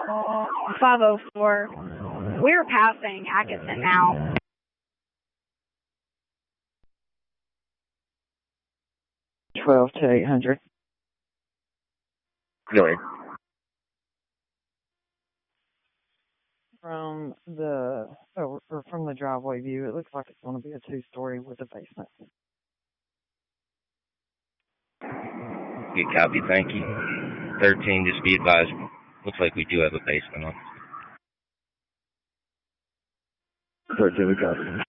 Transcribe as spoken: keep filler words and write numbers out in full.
five oh four. We're passing Atkinson now. twelve to eight hundred. Really? From the or, or from the driveway view, it looks like it's going to be a two-story with a basement. Good copy, thank you. thirteen, just be advised. Looks like we do have a basement on. thirteen, we copy.